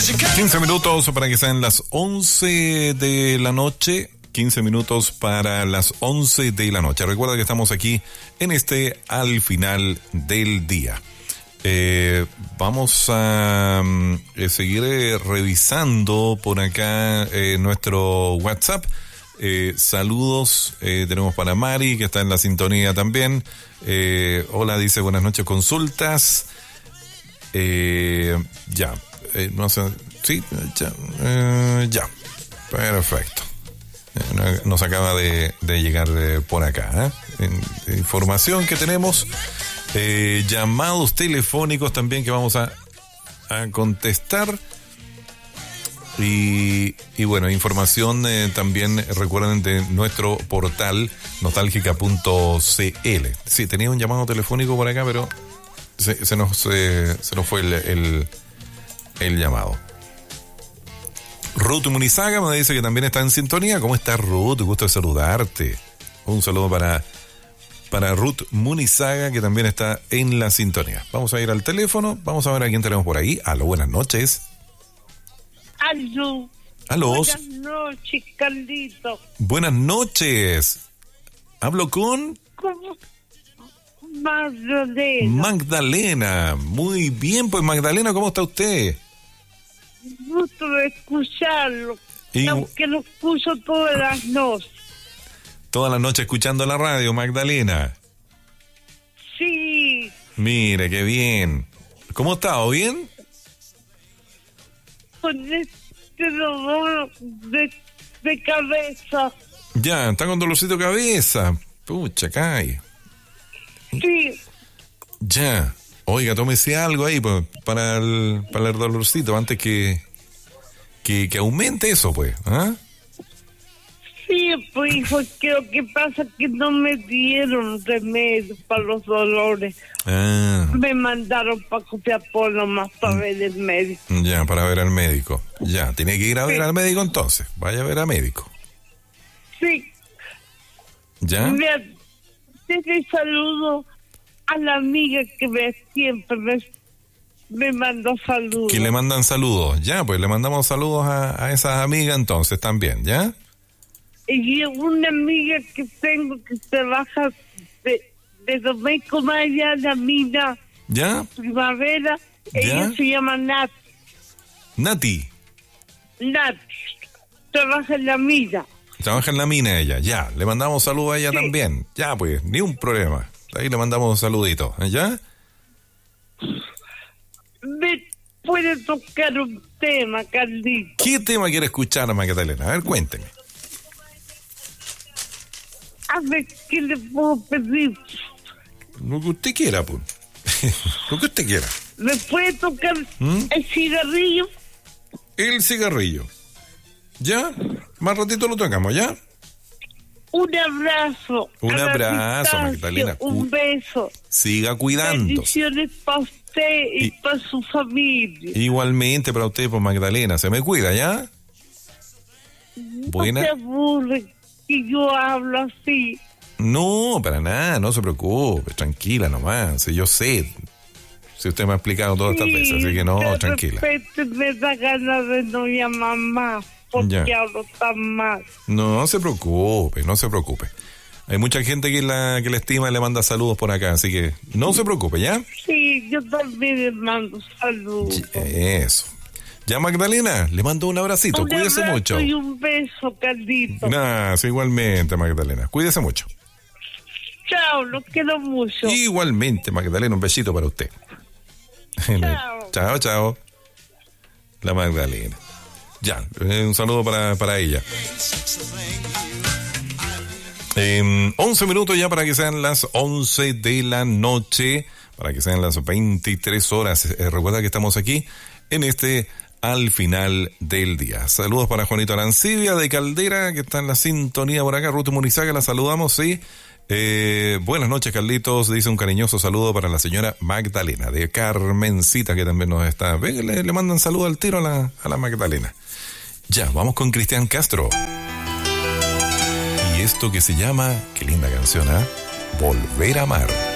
15 minutos para que sean las 11 de la noche. 15 minutos para las 11 de la noche. Recuerda que estamos aquí en al final del día. Vamos a seguir revisando por acá nuestro WhatsApp. Saludos, tenemos para Mari, que está en la sintonía también. Hola, dice buenas noches, consultas. No sé, sí, ya, perfecto. Nos acaba de llegar por acá, información que tenemos, llamados telefónicos también que vamos a contestar. Y bueno, información también, recuerden, de nuestro portal nostálgica.cl. Sí, tenía un llamado telefónico por acá, pero se nos fue el llamado. Ruth Munizaga me dice que también está en sintonía. ¿Cómo estás, Ruth? Gusto de saludarte. Un saludo para Ruth Munizaga, que también está en la sintonía. Vamos a ir al teléfono, vamos a ver a quién tenemos por ahí. Aló, buenas noches. Aló. Aló. Buenas noches, Carlito. Buenas noches. ¿Hablo con? ¿Cómo? Magdalena. Magdalena. Muy bien, pues Magdalena, ¿cómo está usted? Gusto de escucharlo. Aunque lo escucho todas las noches. Toda la noche escuchando la radio, Magdalena. Sí. Mire, qué bien. ¿Cómo está? ¿O bien? Con este dolor de cabeza. Ya, está con dolorcito de cabeza. Pucha, cae. Sí. Ya. Oiga, tómese algo ahí pues, para el dolorcito antes que aumente eso, pues. ¿Ah? Sí, pues hijo, que lo que pasa es que no me dieron remedio para los dolores. Me mandaron para Copiapó más para ver el médico. Ya, para ver al médico. Ya, tiene que ir a ver al médico entonces. Vaya a ver al médico. Sí. ¿Ya? Te saludo a la amiga que siempre me mandó saludos. Que le mandan saludos. Ya, pues le mandamos saludos a esas amigas entonces también, ¿ya? Y una amiga que tengo que trabaja de Domeco Maya, la mina. ¿Ya? Primavera. ¿Ya? Ella se llama Nati. Trabaja en la mina. Trabaja en la mina ella, ya. Le mandamos saludos a ella también. Ya, pues, ni un problema. Ahí le mandamos un saludito, ¿ya? ¿Me puede tocar un tema, Carlito? ¿Qué tema quiere escuchar, Magdalena? A ver, cuénteme. A ver, ¿qué le puedo pedir? Lo que usted quiera, pues. Lo que usted quiera. ¿Me puede tocar el cigarrillo? El cigarrillo. ¿Ya? Más ratito lo tocamos, ¿ya? Un abrazo. Un abrazo, Magdalena. Un beso. Siga cuidando. Bendiciones para usted y para su familia. Igualmente para usted, pues, Magdalena. Se me cuida, ¿ya? Buena. No se aburre que yo hablo así. No, para nada, no se preocupe. Tranquila nomás. Si yo sé. Si usted me ha explicado todas estas veces, así que no, tranquila. De repente me da ganas de no llamar más. Porque hablo tan mal. No se preocupe, no se preocupe. Hay mucha gente que la estima y le manda saludos por acá, así que no se preocupe, ¿ya? Sí, yo también le mando saludos. Eso. Ya, Magdalena, le mando un abracito, cuídese mucho. Y un beso, Carlito. Gracias, igualmente, Magdalena. Cuídese mucho. Chao, los quiero mucho. Igualmente, Magdalena, un besito para usted. Chao. Chao. La Magdalena. Ya, un saludo para ella. 11 minutos ya para que sean las 11 de la noche, para que sean las 23 horas. Recuerda que estamos aquí en al final del día. Saludos para Juanito Arancibia de Caldera, que está en la sintonía por acá. Ruth Munizaga, la saludamos, sí. Buenas noches, Carlitos. Dice un cariñoso saludo para la señora Magdalena de Carmencita, que también nos está. Le mandan saludo al tiro a la Magdalena. Ya, vamos con Cristian Castro. Y esto que se llama, qué linda canción, ¿eh? Volver a amar.